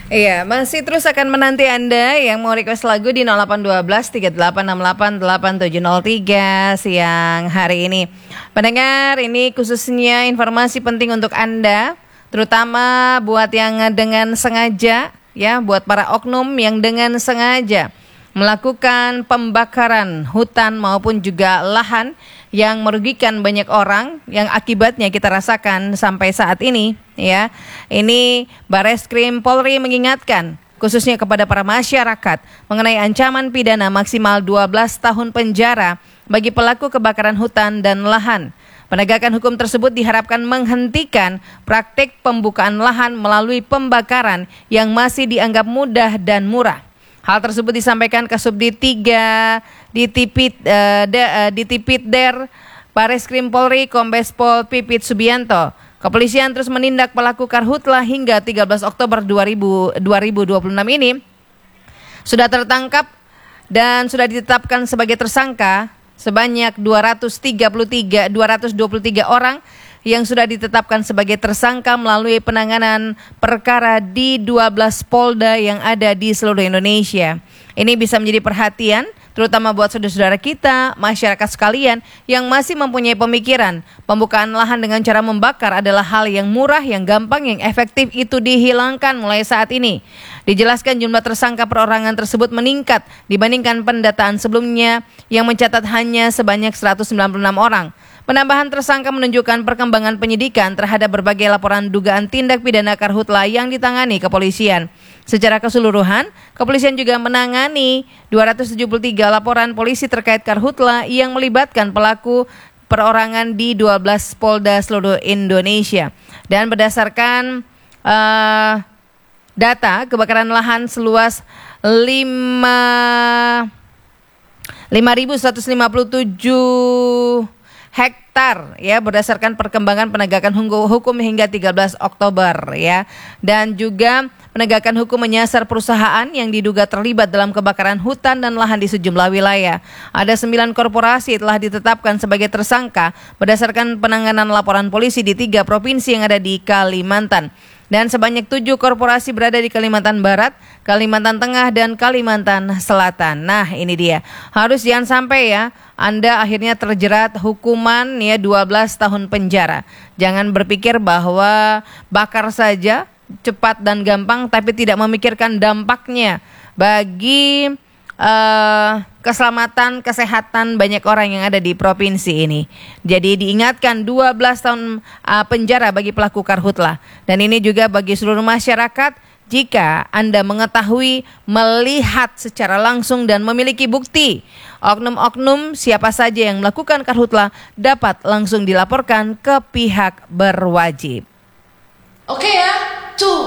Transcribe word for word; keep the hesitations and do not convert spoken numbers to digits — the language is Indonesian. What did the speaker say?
Iya, masih terus akan menanti Anda yang mau request lagu di nol delapan satu dua tiga delapan enam delapan delapan tujuh nol tiga siang hari ini. Pendengar, ini khususnya informasi penting untuk Anda, terutama buat yang dengan sengaja, ya, buat para oknum yang dengan sengaja melakukan pembakaran hutan maupun juga lahan yang merugikan banyak orang, yang akibatnya kita rasakan sampai saat ini, ya. Ini Bareskrim Polri mengingatkan khususnya kepada para masyarakat mengenai ancaman pidana maksimal dua belas tahun penjara bagi pelaku kebakaran hutan dan lahan. Penegakan hukum tersebut diharapkan menghentikan praktik pembukaan lahan melalui pembakaran yang masih dianggap mudah dan murah. Hal tersebut disampaikan Kasubdit tiga di Tipit uh, uh, di Tipitder Bareskrim Polri Kombes Pol Pipit Subianto. Kepolisian terus menindak pelaku karhutlah hingga tiga belas Oktober dua ribu dua puluh enam ini sudah tertangkap dan sudah ditetapkan sebagai tersangka sebanyak dua ratus tiga puluh tiga dua ratus dua puluh tiga orang yang sudah ditetapkan sebagai tersangka melalui penanganan perkara di dua belas Polda yang ada di seluruh Indonesia. Ini bisa menjadi perhatian terutama buat saudara-saudara kita, masyarakat sekalian yang masih mempunyai pemikiran pembukaan lahan dengan cara membakar adalah hal yang murah, yang gampang, yang efektif, itu dihilangkan mulai saat ini. Dijelaskan jumlah tersangka perorangan tersebut meningkat dibandingkan pendataan sebelumnya yang mencatat hanya sebanyak seratus sembilan puluh enam orang. Penambahan tersangka menunjukkan perkembangan penyidikan terhadap berbagai laporan dugaan tindak pidana karhutla yang ditangani kepolisian. Secara keseluruhan, kepolisian juga menangani dua ratus tujuh puluh tiga laporan polisi terkait karhutla yang melibatkan pelaku perorangan di dua belas Polda seluruh Indonesia. Dan berdasarkan uh, data kebakaran lahan seluas lima ribu seratus lima puluh tujuh hektar, ya, berdasarkan perkembangan penegakan hukum hingga tiga belas Oktober, ya. Dan juga penegakan hukum menyasar perusahaan yang diduga terlibat dalam kebakaran hutan dan lahan di sejumlah wilayah. Ada sembilan korporasi telah ditetapkan sebagai tersangka berdasarkan penanganan laporan polisi di tiga provinsi yang ada di Kalimantan. Dan sebanyak tujuh korporasi berada di Kalimantan Barat, Kalimantan Tengah, dan Kalimantan Selatan. Nah, ini dia. Harus jangan sampai ya Anda akhirnya terjerat hukuman ya dua belas tahun penjara. Jangan berpikir bahwa bakar saja cepat dan gampang tapi tidak memikirkan dampaknya bagi Uh, keselamatan, kesehatan banyak orang yang ada di provinsi ini. Jadi diingatkan dua belas tahun uh, penjara bagi pelaku karhutlah. Dan ini juga bagi seluruh masyarakat, jika Anda mengetahui, melihat secara langsung dan memiliki bukti oknum-oknum siapa saja yang melakukan karhutlah dapat langsung dilaporkan ke pihak berwajib. Oke ya, two